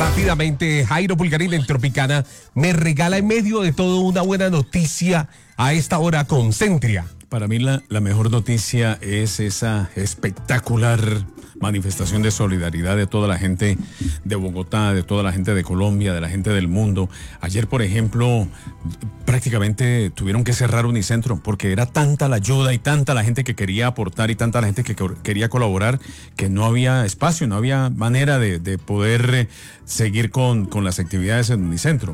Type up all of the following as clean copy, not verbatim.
Rápidamente, Jairo Pulgarín en Tropicana me regala en medio de todo una buena noticia a esta hora con Centria. Para mí la mejor noticia es esa espectacular manifestación de solidaridad de toda la gente de Bogotá, de toda la gente de Colombia, de la gente del mundo. Ayer, por ejemplo, prácticamente tuvieron que cerrar Unicentro porque era tanta la ayuda y tanta la gente que quería aportar y tanta la gente que quería colaborar que no había espacio, no había manera de poder seguir con las actividades en Unicentro.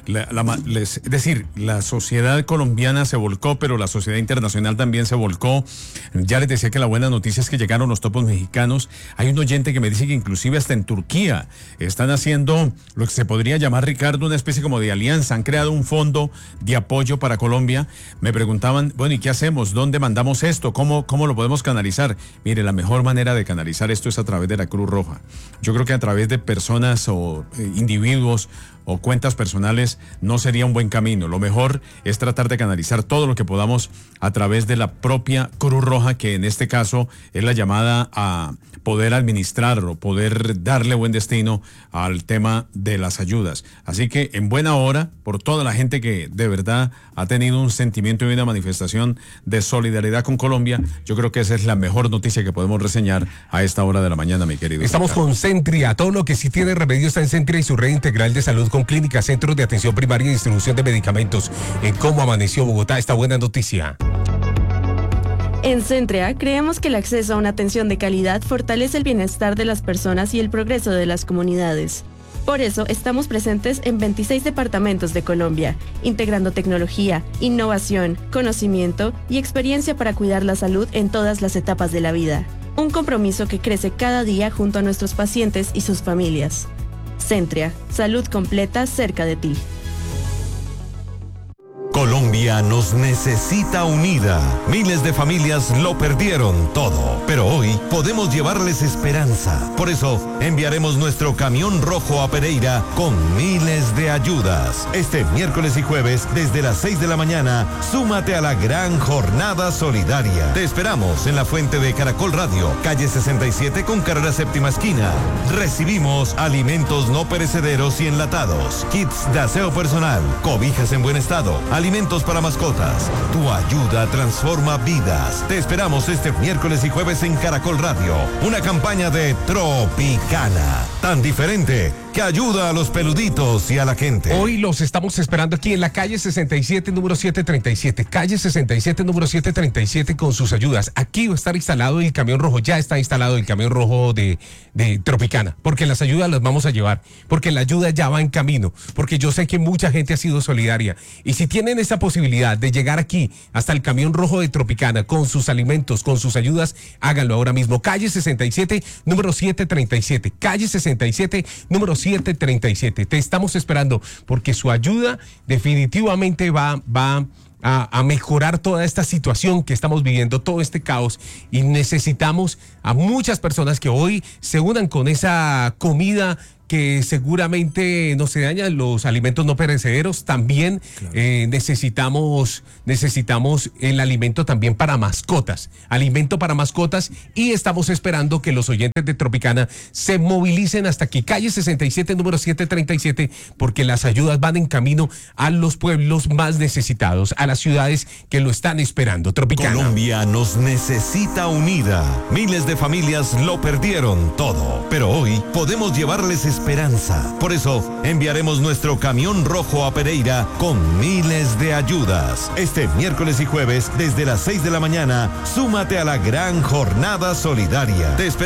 Es decir, la sociedad colombiana se volcó, pero la sociedad internacional también se volcó. Ya les decía que la buena noticia es que llegaron los topos mexicanos. Hay un oyente que me dice que inclusive hasta en Turquía están haciendo lo que se podría llamar, Ricardo, una especie como de alianza. Han creado un fondo de apoyo para Colombia. Me preguntaban, bueno, ¿y qué hacemos? ¿Dónde mandamos esto? ¿Cómo lo podemos canalizar? Mire, la mejor manera de canalizar esto es a través de la Cruz Roja. Yo creo que a través de personas o individuos o cuentas personales no sería un buen camino. Lo mejor es tratar de canalizar todo lo que podamos a través de la propia Cruz Roja, que en este caso es la llamada a poder administrar o poder darle buen destino al tema de las ayudas. Así que en buena hora, por toda la gente que de verdad ha tenido un sentimiento y una manifestación de solidaridad con Colombia, yo creo que esa es la mejor noticia que podemos reseñar a esta hora de la mañana, mi querido. Estamos con Centria. Todo lo que sí tiene remedio está en Centria y su red integral de salud con clínicas, centros de atención primaria y distribución de medicamentos. En cómo amaneció Bogotá esta buena noticia. En Centria creemos que el acceso a una atención de calidad fortalece el bienestar de las personas y el progreso de las comunidades. Por eso estamos presentes en 26 departamentos de Colombia, integrando tecnología, innovación, conocimiento y experiencia para cuidar la salud en todas las etapas de la vida. Un compromiso que crece cada día junto a nuestros pacientes y sus familias. Centria, salud completa cerca de ti. Colombia nos necesita unida. Miles de familias lo perdieron todo, pero hoy podemos llevarles esperanza. Por eso enviaremos nuestro camión rojo a Pereira con miles de ayudas. Este miércoles y jueves desde las 6 de la mañana, súmate a la gran jornada solidaria. Te esperamos en la fuente de Caracol Radio, calle 67 con carrera séptima esquina. Recibimos alimentos no perecederos y enlatados, kits de aseo personal, cobijas en buen estado, alimentos para mascotas. Tu ayuda transforma vidas. Te esperamos este miércoles y jueves en Caracol Radio. Una campaña de Tropicana. Tan diferente que ayuda a los peluditos y a la gente. Hoy los estamos esperando aquí en la calle 67, número 737. Calle 67, número 737 con sus ayudas. Aquí va a estar instalado el camión rojo. Ya está instalado el camión rojo de Tropicana. Porque las ayudas las vamos a llevar. Porque la ayuda ya va en camino. Porque yo sé que mucha gente ha sido solidaria. Y si tienen esa posibilidad de llegar aquí hasta el camión rojo de Tropicana con sus alimentos, con sus ayudas, háganlo ahora mismo. Calle 67, número 737. Calle 67, número 737. Te estamos esperando porque su ayuda definitivamente va a mejorar toda esta situación que estamos viviendo, todo este caos, y necesitamos a muchas personas que hoy se unan con esa comida que seguramente no se dañan, los alimentos no perecederos. También claro. necesitamos el alimento también para mascotas, alimento para mascotas, y estamos esperando que los oyentes de Tropicana se movilicen hasta aquí, calle 67, número 737, porque las ayudas van en camino a los pueblos más necesitados, a las ciudades que lo están esperando. Tropicana. Colombia nos necesita unida. Miles de familias lo perdieron todo, pero hoy podemos llevarles esperanza. Por eso enviaremos nuestro camión rojo a Pereira con miles de ayudas. Este miércoles y jueves desde las 6 de la mañana, súmate a la gran jornada solidaria. Te esperamos.